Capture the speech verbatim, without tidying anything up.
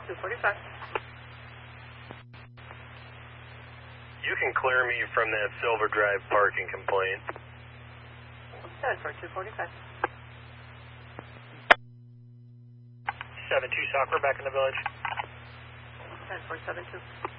two forty-five. You can clear me from that Silver Drive parking complaint. seven four two forty-five. seven two Sock, we're back in the village. ten four seven two.